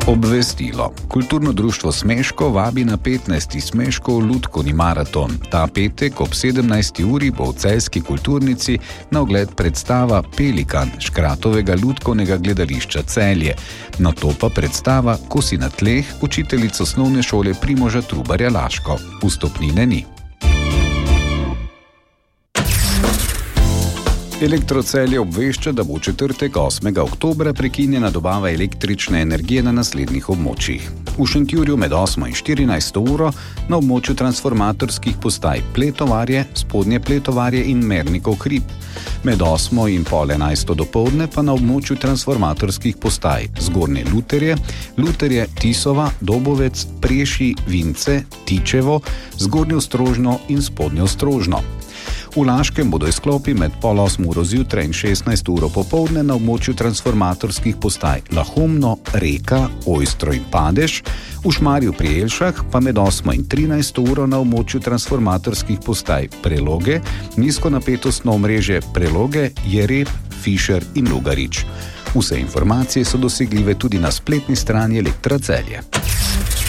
Obvestilo. Kulturno društvo Smeško vabi na 15. Smeškov lutkovni maraton. Ta petek ob 17. uri bo v celjski kulturnici na ogled predstava Pelikan Škratovega lutkovnega gledališča Celje. Nato pa predstava Ko si na tleh učiteljic osnovne šole Primoža Trubarja Laško. Vstopnine ni. Elektro Celje obvešča, da bo v četrtek 8. oktobra prekinjena dobava električne energije na naslednjih območjih. V Šentjurju med 8. in 14. uro na območju transformatorskih postaj Pletovarje, Spodnje Pletovarje in Mernikov hrib. Med 8. in pol 11. dopoldne pa na območju transformatorskih postaj Zgornje Luterje, Luterje, Tisova, Dobovec, Prieši, Vince, Tičevo, Zgornje Ostrožno in Spodnje Ostrožno. V Laškem bodo izklopi med pol 8. uro zjutraj in 16. uro popoldne na območju transformatorskih postaj Lahomno, Reka, Ojstro in Padež, v Šmarju pri Jelšah pa med 8. in 13. uro na območju transformatorskih postaj Preloge, nizkonapetostno omrežje Preloge, Jereb, Fišer in Lugarič. Vse informacije so dosegljive tudi na spletni strani Elektra Celje.